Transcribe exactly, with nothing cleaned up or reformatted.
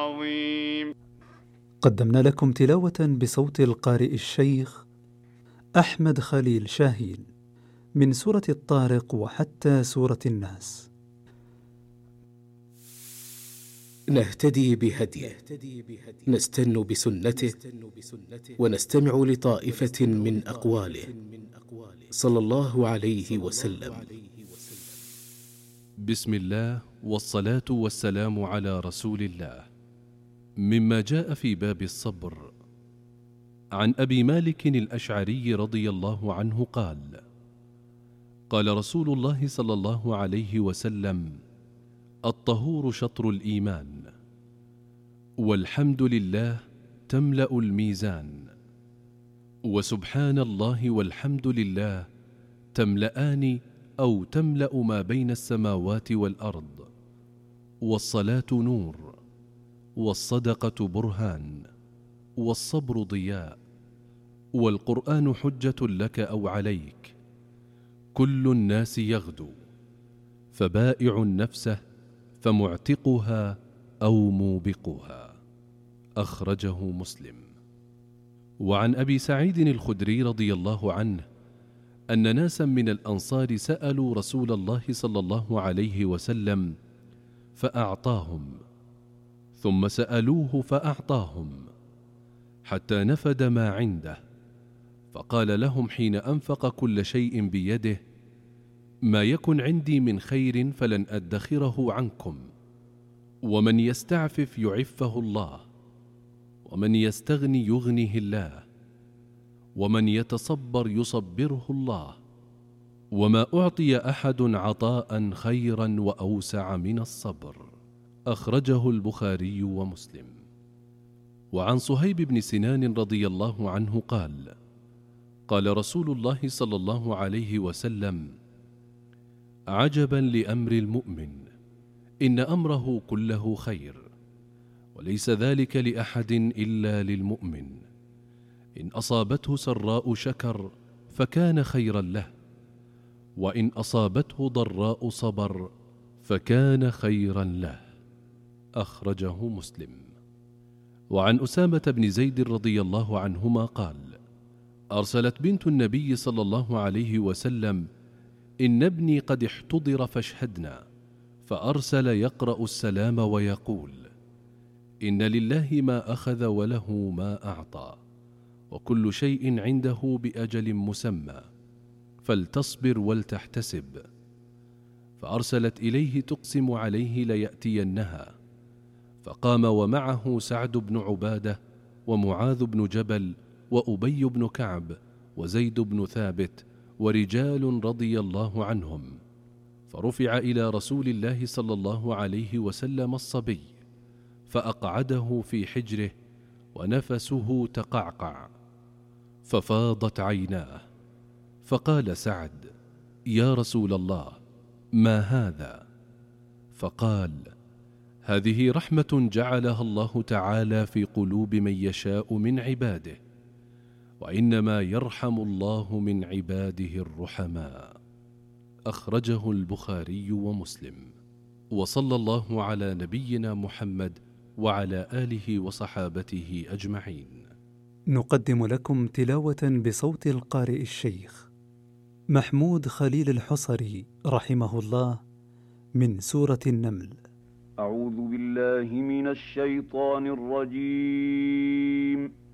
العظيم. قدمنا لكم تلاوة بصوت القارئ الشيخ أحمد خليل شاهين من سورة الطارق وحتى سورة الناس. نهتدي بهديه، نستن بسنته، ونستمع لطائفة من أقواله صلى الله عليه وسلم. بسم الله والصلاة والسلام على رسول الله. مما جاء في باب الصبر، عن أبي مالك الأشعري رضي الله عنه قال: قال رسول الله صلى الله عليه وسلم: الطهور شطر الإيمان، والحمد لله تملأ الميزان، وسبحان الله والحمد لله تملأان أو تملأ ما بين السماوات والأرض، والصلاة نور، والصدقة برهان، والصبر ضياء، والقرآن حجة لك أو عليك، كل الناس يغدو، فبائع نفسه فمعتقها أو موبقها. أخرجه مسلم. وعن أبي سعيد الخدري رضي الله عنه أن ناسا من الأنصار سألوا رسول الله صلى الله عليه وسلم فأعطاهم، ثم سألوه فأعطاهم، حتى نفد ما عنده، فقال لهم حين أنفق كل شيء بيده: ما يكن عندي من خير فلن أدخره عنكم، ومن يستعفف يعفه الله، ومن يستغني يغنيه الله، ومن يتصبر يصبره الله، وما أعطي أحد عطاء خيرا وأوسع من الصبر. أخرجه البخاري ومسلم. وعن صهيب بن سنان رضي الله عنه قال: قال رسول الله صلى الله عليه وسلم: عجبا لأمر المؤمن، إن أمره كله خير، وليس ذلك لأحد إلا للمؤمن، إن أصابته سراء شكر فكان خيرا له، وإن أصابته ضراء صبر فكان خيرا له. أخرجه مسلم. وعن أسامة بن زيد رضي الله عنهما قال: أرسلت بنت النبي صلى الله عليه وسلم: إن ابني قد احتضر فاشهدنا، فأرسل يقرأ السلام ويقول: إن لله ما أخذ وله ما أعطى، وكل شيء عنده بأجل مسمى، فلتصبر ولتحتسب. فأرسلت إليه تقسم عليه ليأتينها، فقام ومعه سعد بن عبادة ومعاذ بن جبل وأبي بن كعب وزيد بن ثابت ورجال رضي الله عنهم، فرفع إلى رسول الله صلى الله عليه وسلم الصبي، فأقعده في حجره ونفسه تقعقع، ففاضت عيناه، فقال سعد: يا رسول الله، ما هذا؟ فقال: هذه رحمة جعلها الله تعالى في قلوب من يشاء من عباده، وإنما يرحم الله من عباده الرحماء. أخرجه البخاري ومسلم. وصلى الله على نبينا محمد وعلى آله وصحابته أجمعين. نقدم لكم تلاوة بصوت القارئ الشيخ محمود خليل الحصري رحمه الله من سورة النمل. أعوذ بالله من الشيطان الرجيم.